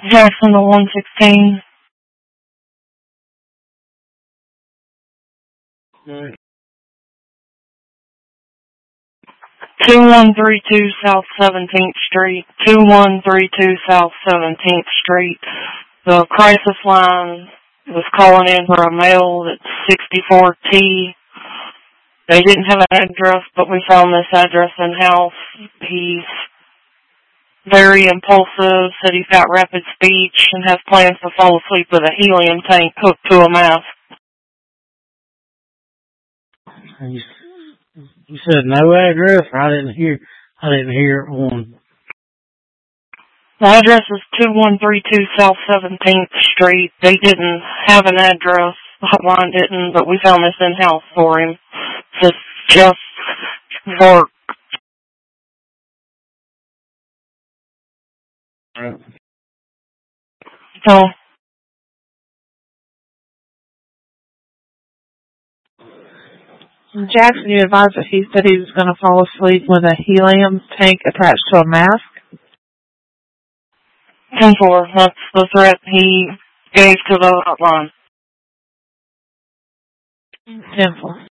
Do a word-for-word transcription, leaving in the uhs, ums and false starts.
Jackson to one sixteen. Alright. two one three two South seventeenth Street. two one three two South seventeenth Street. The crisis line was calling in for a male that's sixty-four T. They didn't have an address, but we found this address in-house. He's very impulsive, said he's got rapid speech, and has plans to fall asleep with a helium tank hooked to a mask. You, you said no address? I didn't hear. I didn't hear one. The address is two one three two South seventeenth Street. They didn't have an address. The hotline didn't, but we found this in-house for him. It's just work. Right. So, Jackson, you advised that he said he was going to fall asleep with a helium tank attached to a mask? ten four, that's the threat he gave to the hotline. ten four.